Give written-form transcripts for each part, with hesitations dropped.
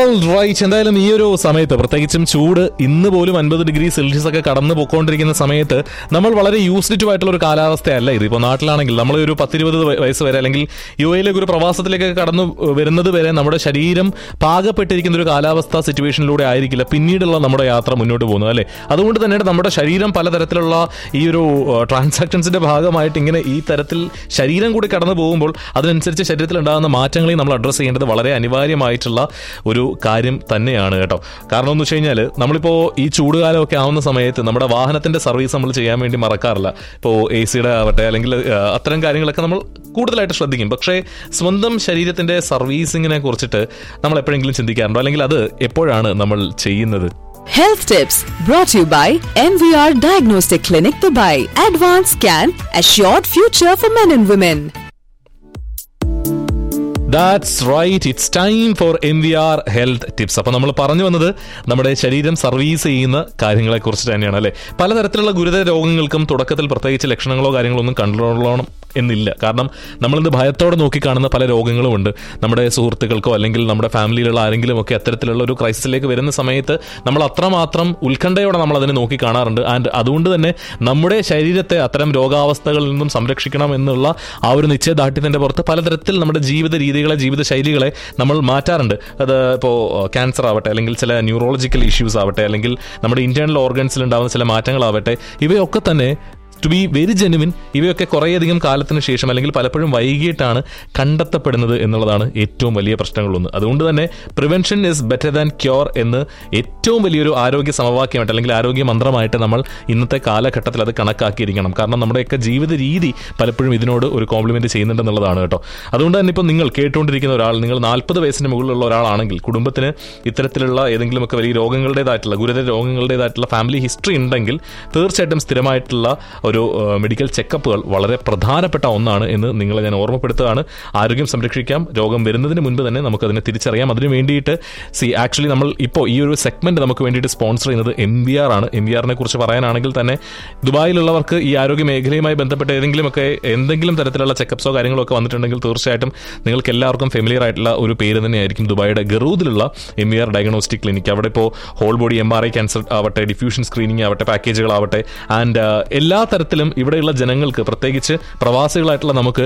Right. എന്തായാലും ഈ ഒരു സമയത്ത് പ്രത്യേകിച്ചും ചൂട് ഇന്ന് പോലും 50°C ഒക്കെ കടന്നു പോയിക്കൊണ്ടിരിക്കുന്ന സമയത്ത് നമ്മൾ വളരെ യൂസ്ഡ് ടു ആയിട്ടുള്ള ഒരു കാലാവസ്ഥയല്ല ഇത്. ഇപ്പോൾ നാട്ടിലാണെങ്കിൽ നമ്മൾ ഒരു 10-20 വയസ്സ് വരെ അല്ലെങ്കിൽ യുഎയിലേക്ക് ഒരു പ്രവാസത്തിലേക്ക് കടന്നു വരുന്നത് വരെ നമ്മുടെ ശരീരം പാകപ്പെട്ടിരിക്കുന്ന ഒരു കാലാവസ്ഥ സിറ്റുവേഷനിലൂടെ ആയിരിക്കില്ല പിന്നീടുള്ള നമ്മുടെ യാത്ര മുന്നോട്ട് പോകുന്നത്, അല്ലേ? അതുകൊണ്ട് തന്നെ നമ്മുടെ ശരീരം പലതരത്തിലുള്ള ഈ ഒരു ട്രാൻസാക്ഷൻസിന്റെ ഭാഗമായിട്ട് ഇങ്ങനെ ഈ തരത്തിൽ ശരീരം കൂടി കടന്നു പോകുമ്പോൾ അതിനനുസരിച്ച് ശരീരത്തിൽ ഉണ്ടാകുന്ന മാറ്റങ്ങളെയും നമ്മൾ അഡ്രസ്സ് ചെയ്യേണ്ടത് വളരെ അനിവാര്യമായിട്ടുള്ള ഒരു കാര്യം തന്നെയാണ് കേട്ടോ. കാരണം എന്ന് വെച്ച് കഴിഞ്ഞാൽ നമ്മളിപ്പോൾ ഈ ചൂടുകാലമൊക്കെ ആവുന്ന സമയത്ത് നമ്മുടെ വാഹനത്തിന്റെ സർവീസ് നമ്മൾ ചെയ്യാൻ വേണ്ടി മറക്കാറില്ല. ഇപ്പോൾ AC-യുടെ ആവട്ടെ അല്ലെങ്കിൽ അത്തരം കാര്യങ്ങളൊക്കെ നമ്മൾ കൂടുതലായിട്ട് ശ്രദ്ധിക്കും. പക്ഷേ സ്വന്തം ശരീരത്തിന്റെ സർവീസിങ്ങിനെ കുറിച്ചിട്ട് നമ്മൾ എപ്പോഴെങ്കിലും ചിന്തിക്കാറുണ്ടോ? അല്ലെങ്കിൽ അത് എപ്പോഴാണ് നമ്മൾ ചെയ്യുന്നത്? Health tips brought to you by MVR Diagnostic Clinic Dubai. Advanced Scan, Assured Future for Men and Women. That's right, it's time for MVR Health Tips. അപ്പോൾ നമ്മൾ പറഞ്ഞു വന്നത് നമ്മുടെ ശരീരം സർവീസ് ചെയ്യുന്ന കാര്യങ്ങളെ കുറിച്ച് തന്നെയാണ്, അല്ലേ? പലതരത്തിലുള്ള ഗുരുതര രോഗങ്ങൾക്കും തുടക്കത്തിൽ പ്രത്യേകിച്ച് ലക്ഷണങ്ങളോ കാര്യങ്ങളോ ഒന്നും കണ്ടുകൊള്ളണം എന്നില്ല. കാരണം നമ്മളിന്ന് ഭയത്തോടെ നോക്കിക്കാണുന്ന പല രോഗങ്ങളുമുണ്ട്. നമ്മുടെ സുഹൃത്തുക്കൾക്കോ അല്ലെങ്കിൽ നമ്മുടെ ഫാമിലിയിലുള്ള ആരെങ്കിലും ഒക്കെ അത്തരത്തിലുള്ള ഒരു ക്രൈസിസിലേക്ക് വരുന്ന സമയത്ത് നമ്മൾ അത്രമാത്രം ഉത്കണ്ഠയോടെ നമ്മൾ അതിനെ നോക്കി കാണാറുണ്ട്. ആൻഡ് അതുകൊണ്ട് തന്നെ നമ്മുടെ ശരീരത്തെ അത്തരം രോഗാവസ്ഥകളിൽ നിന്നും സംരക്ഷിക്കണം എന്നുള്ള ആ ഒരു നിശ്ചയദാർഢ്യത്തിന്റെ പുറത്ത് പലതരത്തിൽ നമ്മുടെ ജീവിത രീതികളെ, ജീവിത ശൈലികളെ നമ്മൾ മാറ്റാറുണ്ട്. അത് ഇപ്പോൾ ക്യാൻസർ ആവട്ടെ, അല്ലെങ്കിൽ ചില ന്യൂറോളജിക്കൽ ഇഷ്യൂസ് ആവട്ടെ, അല്ലെങ്കിൽ നമ്മുടെ ഇന്റേണൽ ഓർഗൻസിൽ ഉണ്ടാകുന്ന ചില മാറ്റങ്ങളാവട്ടെ, ഇവയൊക്കെ തന്നെ ടു ബി വെരി ജെനുവിൻ ഇവയൊക്കെ കുറേയധികം കാലത്തിന് ശേഷം അല്ലെങ്കിൽ പലപ്പോഴും വൈകിട്ടാണ് കണ്ടെത്തപ്പെടുന്നത് എന്നുള്ളതാണ് ഏറ്റവും വലിയ പ്രശ്നങ്ങളൊന്ന്. അതുകൊണ്ട് തന്നെ prevention is better than cure എന്ന് ഏറ്റവും വലിയൊരു ആരോഗ്യ സമവാക്യമായിട്ട് അല്ലെങ്കിൽ ആരോഗ്യ മന്ത്രമായിട്ട് നമ്മൾ ഇന്നത്തെ കാലഘട്ടത്തിൽ അത് കണക്കാക്കിയിരിക്കണം. കാരണം നമ്മുടെയൊക്കെ ജീവിത രീതി പലപ്പോഴും ഇതിനോട് ഒരു കോംപ്ലിമെന്റ് ചെയ്യുന്നുണ്ടെന്നുള്ളതാണ് കേട്ടോ. അതുകൊണ്ട് തന്നെ ഇപ്പോൾ നിങ്ങൾ കേട്ടുകൊണ്ടിരിക്കുന്ന ഒരാൾ, നിങ്ങൾ 40 വയസ്സിന് മുകളിലുള്ള ഒരാളാണെങ്കിൽ കുടുംബത്തിന് ഇത്തരത്തിലുള്ള ഏതെങ്കിലുമൊക്കെ വലിയ രോഗങ്ങളുടേതായിട്ടുള്ള ഗുരുതര രോഗങ്ങളുടേതായിട്ടുള്ള ഫാമിലി ഹിസ്റ്ററി ഉണ്ടെങ്കിൽ തീർച്ചയായിട്ടും സ്ഥിരമായിട്ടുള്ള ഒരു മെഡിക്കൽ ചെക്കപ്പുകൾ വളരെ പ്രധാനപ്പെട്ട ഒന്നാണ് എന്ന് നിങ്ങളെ ഞാൻ ഓർമ്മപ്പെടുത്തുകയാണ്. ആരോഗ്യം സംരക്ഷിക്കാം, രോഗം വരുന്നതിന് മുൻപ് തന്നെ നമുക്കതിനെ തിരിച്ചറിയാം. അതിന് വേണ്ടിയിട്ട് ആക്ച്വലി നമ്മൾ ഇപ്പോൾ ഈ ഒരു സെഗ്മെന്റ് നമുക്ക് വേണ്ടിയിട്ട് സ്പോൺസർ ചെയ്യുന്നത് MVR ആണ്. MVRനെ കുറിച്ച് പറയാനാണെങ്കിൽ തന്നെ ദുബായിലുള്ളവർക്ക് ഈ ആരോഗ്യ മേഖലയുമായി ബന്ധപ്പെട്ട എന്തെങ്കിലും തരത്തിലുള്ള ചെക്കപ്സോ കാര്യങ്ങളോ ഒക്കെ വന്നിട്ടുണ്ടെങ്കിൽ തീർച്ചയായിട്ടും നിങ്ങൾക്ക് എല്ലാവർക്കും ഫെമിലിയർ ആയിട്ടുള്ള ഒരു പേര് തന്നെയായിരിക്കും ദുബായിയുടെ ഗറൂദിലുള്ള MVR ഡയഗ്നോസ്റ്റിക് ക്ലിനിക്. അവിടെ ഇപ്പോൾ ഹോൾ ബോഡി MRI ക്യാൻസർ ആവട്ടെ, ഡിഫ്യൂഷൻ സ്ക്രീനിങ് ആവട്ടെ, പാക്കേജുകളാവട്ടെ, ആൻഡ് എല്ലാ തരത്തിലും ഇവിടെയുള്ള ജനങ്ങൾക്ക് പ്രത്യേകിച്ച് പ്രവാസികളായിട്ടുള്ള നമുക്ക്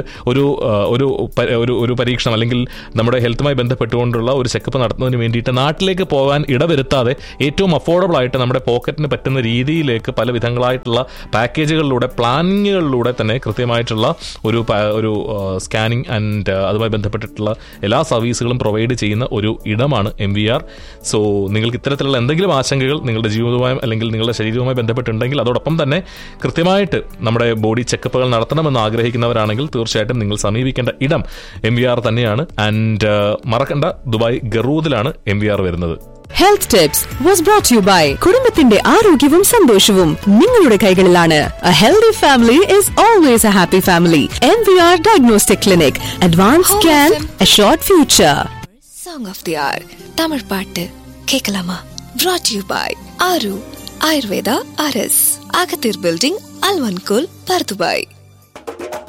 ഒരു പരീക്ഷണം അല്ലെങ്കിൽ നമ്മുടെ ഹെൽത്തുമായി ബന്ധപ്പെട്ടുകൊണ്ടുള്ള ഒരു ചെക്കപ്പ് നടത്തുന്നതിന് വേണ്ടിയിട്ട് നാട്ടിലേക്ക് പോകാൻ ഇടവരുത്താതെ ഏറ്റവും അഫോർഡബിൾ ആയിട്ട് നമ്മുടെ പോക്കറ്റിന് പറ്റുന്ന രീതിയിലേക്ക് പല വിധങ്ങളായിട്ടുള്ള പാക്കേജുകളിലൂടെ, പ്ലാനിങ്ങുകളിലൂടെ തന്നെ കൃത്യമായിട്ടുള്ള ഒരു സ്കാനിങ് ആൻഡ് അതുമായി ബന്ധപ്പെട്ടിട്ടുള്ള എല്ലാ സർവീസുകളും പ്രൊവൈഡ് ചെയ്യുന്ന ഒരു ഇടമാണ് MVR. സോ നിങ്ങൾക്ക് ഇത്തരത്തിലുള്ള എന്തെങ്കിലും ആശങ്കകൾ നിങ്ങളുടെ ജീവിതവുമായി അല്ലെങ്കിൽ നിങ്ങളുടെ ശരീരവുമായി ബന്ധപ്പെട്ടുണ്ടെങ്കിൽ അതോടൊപ്പം തന്നെ കൃത്യമായിട്ട് നമ്മുടെ ബോഡി ചെക്കപ്പുകൾ നടത്തണമെന്ന് ആഗ്രഹിക്കുന്നവരാണെങ്കിൽ തീർച്ചയായിട്ടും നിങ്ങൾ സമീപിക്കേണ്ട ഇടം MVR തന്നെയാണ്. ആൻഡ് മറക്കണ്ട, ദുബായ് ഗറൂദിലാണ് MVR വരുന്നത്. Health Tips was brought to you by കുടുംബത്തിന്റെ ആരോഗ്യവും സന്തോഷവും നിങ്ങളുടെ കൈകളിലാണ്. A healthy family is always a happy family. MVR Diagnostic Clinic. Advanced Scan, Assured Future. Song of the Hour. Tamil പാട്ട് കേൾക്കലാമ. Brought to you by Aru Ayurveda RS, Agathir Building, Alvankul, Pardubai.